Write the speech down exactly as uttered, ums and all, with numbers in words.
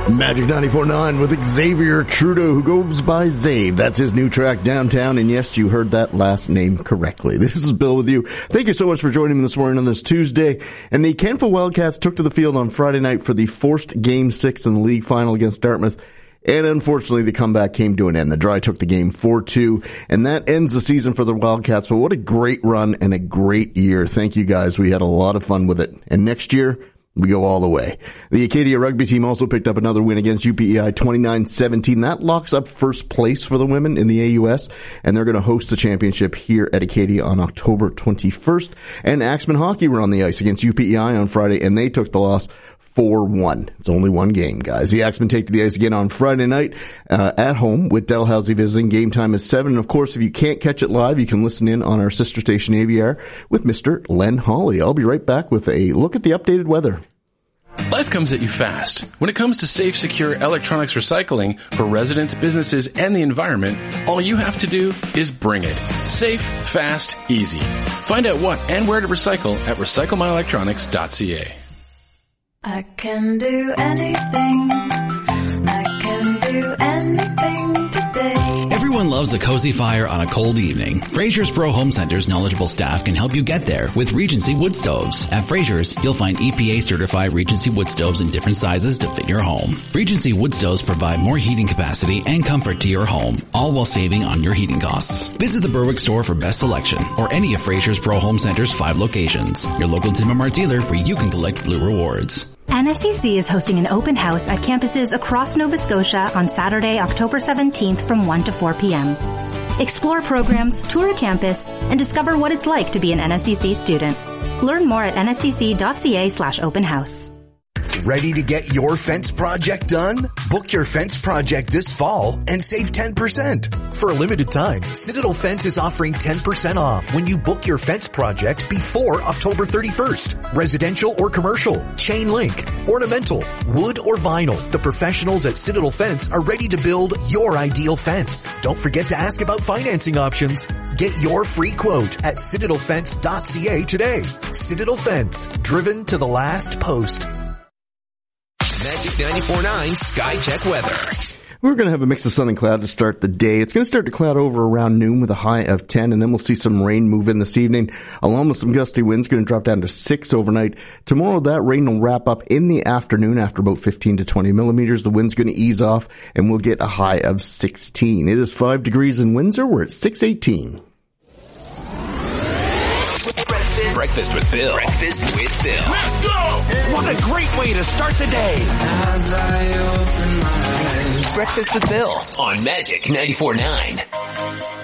Magic ninety-four point nine with Xavier Trudeau, who goes by Zave. That's his new track, Downtown, and yes, you heard that last name correctly. This is Bill with you. Thank you so much for joining me this morning on this Tuesday. And the Canfa Wildcats took to the field on Friday night for the forced Game six in the league final against Dartmouth. And unfortunately, the comeback came to an end. The Dry took the game four two, and that ends the season for the Wildcats. But what a great run and a great year. Thank you, guys. We had a lot of fun with it. And next year, we go all the way. The Acadia rugby team also picked up another win against U P E I twenty-nine seventeen. That locks up first place for the women in the A U S, and they're going to host the championship here at Acadia on October twenty-first. And Axemen Hockey were on the ice against U P E I on Friday, and they took the loss four one. It's only one game, guys. The Axemen take to the ice again on Friday night uh, at home with Dalhousie visiting. Game time is seven. And of course, if you can't catch it live, you can listen in on our sister station A V R with Mister Len Hawley. I'll be right back with a look at the updated weather. Life comes at you fast. When it comes to safe, secure electronics recycling for residents, businesses, and the environment, all you have to do is bring it. Safe, fast, easy. Find out what and where to recycle at recycle my electronics dot c a. I can do anything. I can do anything today. Everyone loves a cozy fire on a cold evening. Fraser's Pro Home Center's knowledgeable staff can help you get there with Regency wood stoves. At Fraser's, you'll find E P A certified Regency wood stoves in different sizes to fit your home. Regency wood stoves provide more heating capacity and comfort to your home, all while saving on your heating costs. Visit the Berwick store for best selection or any of Fraser's Pro Home Center's five locations. Your local Tim and Mart dealer where you can collect Blue Rewards. N S C C is hosting an open house at campuses across Nova Scotia on Saturday, October seventeenth from one to four p.m. Explore programs, tour a campus, and discover what it's like to be an N S C C student. Learn more at n s c c dot c a slash open house. Ready to get your fence project done? Book your fence project this fall and save ten percent. For a limited time, Citadel Fence is offering ten percent off when you book your fence project before October thirty-first. Residential or commercial, chain link, ornamental, wood or vinyl. The professionals at Citadel Fence are ready to build your ideal fence. Don't forget to ask about financing options. Get your free quote at citadel fence dot c a today. Citadel Fence, driven to the last post. Magic ninety-four point nine Sky Check weather. We're going to have a mix of sun and cloud to start the day. It's going to start to cloud over around noon with a high of ten, and then we'll see some rain move in this evening, along with some gusty winds. Going to drop down to six overnight. Tomorrow, that rain will wrap up in the afternoon after about fifteen to twenty millimeters. The wind's going to ease off, and we'll get a high of sixteen. It is five degrees in Windsor. We're at six eighteen. Breakfast with Bill. Breakfast with Bill. Let's go! What a great way to start the day. As I open my eyes. Breakfast with Bill on Magic ninety-four point nine.